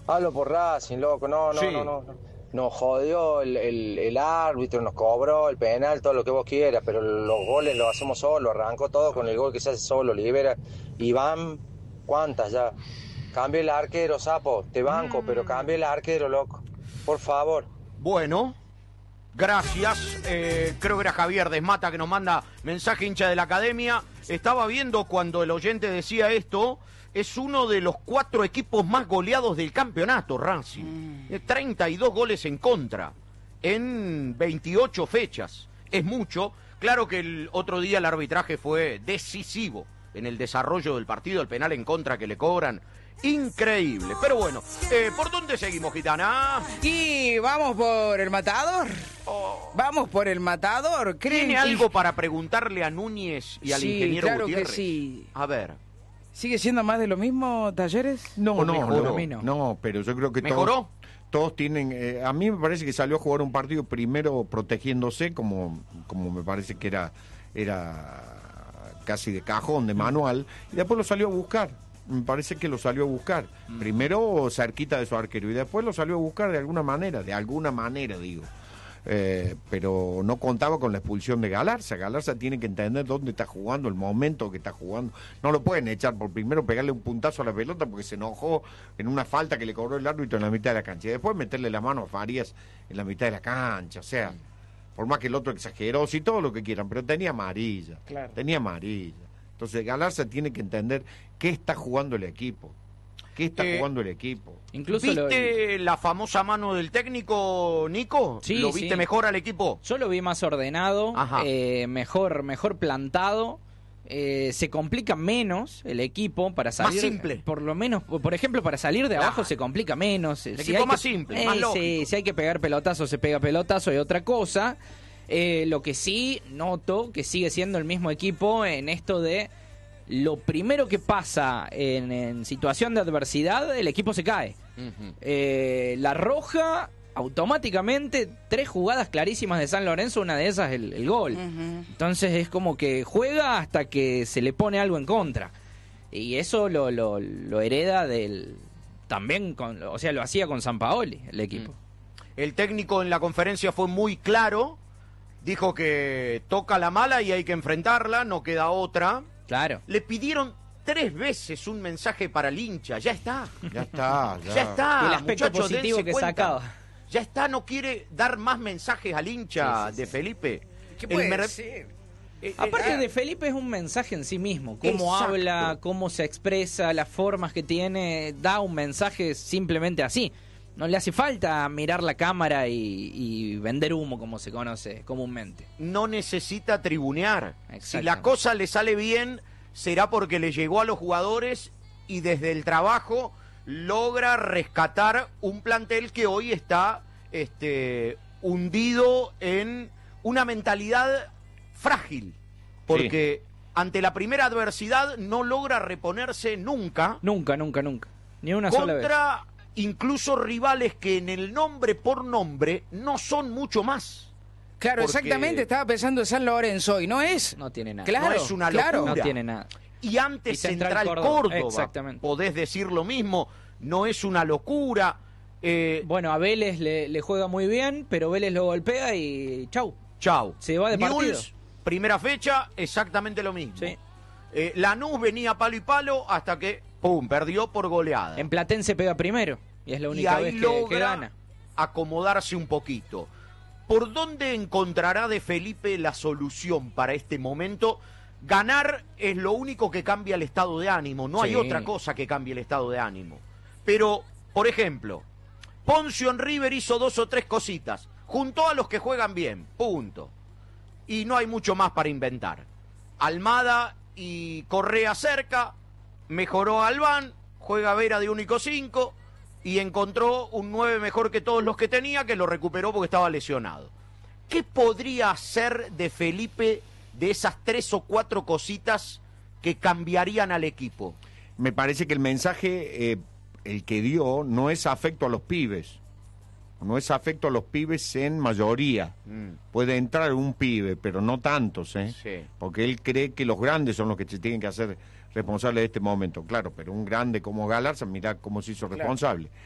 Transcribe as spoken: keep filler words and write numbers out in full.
Hablo por Racing, loco, no, no, Sí. no, no. no. Nos jodió el, el, el árbitro, nos cobró el penal, todo lo que vos quieras, pero los goles los hacemos solos, arrancó todo con el gol que se hace solo, libera. Y van, ¿cuántas ya? Cambia el arquero, sapo, te banco, pero cambia el arquero, loco. Por favor. Bueno, gracias. Eh, creo que era Javier Desmata que nos manda mensaje, hincha de la academia. Estaba viendo cuando el oyente decía esto. Es uno de los cuatro equipos más goleados del campeonato, Racing. Mm. treinta y dos goles en contra en veintiocho fechas. Es mucho. Claro que el otro día el arbitraje fue decisivo en el desarrollo del partido, el penal en contra que le cobran. Increíble. Pero bueno, eh, ¿por dónde seguimos, Gitana? Y vamos por el matador. Oh. Vamos por el matador. ¿Tiene que... algo para preguntarle a Núñez y al sí, ingeniero claro Gutiérrez? Que sí. A ver. ¿Sigue siendo más de lo mismo, Talleres? No, no, mejoró? no, no, pero yo creo que ¿Mejoró? todos, todos tienen... Eh, a mí me parece que salió a jugar un partido primero protegiéndose, como, como me parece que era, era casi de cajón, de manual, y después lo salió a buscar. Me parece que lo salió a buscar. Mm. Primero cerquita de su arquero, y después lo salió a buscar de alguna manera, de alguna manera, digo. Eh, pero no contaba con la expulsión de Galarza. Galarza tiene que entender dónde está jugando, el momento que está jugando. No lo pueden echar por primero pegarle un puntazo a la pelota porque se enojó en una falta que le cobró el árbitro en la mitad de la cancha. Y después meterle la mano a Farías en la mitad de la cancha. O sea, por más que el otro exageró, sí, todo lo que quieran, pero tenía amarilla. Claro. Tenía amarilla. Entonces Galarza tiene que entender qué está jugando el equipo. ¿Qué está eh, jugando el equipo? Incluso ¿Viste lo... la famosa mano del técnico, Nico? Sí, ¿Lo viste sí. mejor al equipo? Yo lo vi más ordenado, eh, mejor, mejor plantado. Eh, se complica menos el equipo para salir. Más simple. Por lo menos, por ejemplo, para salir de abajo nah. se complica menos. El si equipo hay más que, simple, eh, más lógico. Sí, si hay que pegar pelotazo, se pega pelotazo y otra cosa. Eh, lo que sí noto que sigue siendo el mismo equipo en esto de lo primero que pasa en, en situación de adversidad, el equipo se cae. Uh-huh. Eh, la Roja, automáticamente, tres jugadas clarísimas de San Lorenzo, una de esas el, el gol. Uh-huh. Entonces es como que juega hasta que se le pone algo en contra. Y eso lo, lo, lo hereda del... También, con, o sea, lo hacía con Sampaoli, el equipo. Uh-huh. El técnico en la conferencia fue muy claro, dijo que toca la mala y hay que enfrentarla, no queda otra. Claro. Le pidieron tres veces un mensaje para el hincha. Ya está. Ya está. Ya, ya está. El aspecto muchachos, positivo que cuenta. sacaba. Ya está, no quiere dar más mensajes al hincha sí, sí, de sí. Felipe. ¿Qué puede mer... decir? Eh, Aparte eh, de Felipe es un mensaje en sí mismo. Cómo exacto. habla, cómo se expresa, las formas que tiene. Da un mensaje simplemente así. No le hace falta mirar la cámara y, y vender humo, como se conoce comúnmente. No necesita tribunear. Si la cosa le sale bien, será porque le llegó a los jugadores y desde el trabajo logra rescatar un plantel que hoy está este, hundido en una mentalidad frágil. Porque sí. ante la primera adversidad no logra reponerse nunca. Nunca, nunca, nunca. Ni una contra sola vez. Incluso rivales que en el nombre por nombre no son mucho más. Claro, porque... exactamente, estaba pensando en San Lorenzo y no es... No tiene nada. Claro, no es una claro. locura. No tiene nada. Y antes y Central, Central Córdoba, Córdoba, exactamente. Podés decir lo mismo, no es una locura. Eh... Bueno, a Vélez le, le juega muy bien, pero Vélez lo golpea y chau. Chau. Se va de Newell's, partido. Primera fecha, exactamente lo mismo. Sí. Eh, Lanús venía palo y palo hasta que, pum, perdió por goleada. En Platense pega primero. Y es la única y ahí vez que, logra que gana. acomodarse un poquito. ¿Por dónde encontrará de Felipe la solución para este momento? Ganar es lo único que cambia el estado de ánimo. No sí. hay otra cosa que cambie el estado de ánimo. Pero, por ejemplo, Poncio en River hizo dos o tres cositas. Juntó a los que juegan bien. Punto. Y no hay mucho más para inventar. Almada y Correa cerca. Mejoró a Albán. Juega Vera de único cinco. Y encontró un nueve mejor que todos los que tenía, que lo recuperó porque estaba lesionado. ¿Qué podría hacer de Felipe de esas tres o cuatro cositas que cambiarían al equipo? Me parece que el mensaje, eh, el que dio, no es afecto a los pibes. No es afecto a los pibes en mayoría. Mm. Puede entrar un pibe, pero no tantos, ¿eh? Sí. Porque él cree que los grandes son los que se tienen que hacer responsable de este momento, claro, pero un grande como Galarza, mirá cómo se hizo responsable. Claro.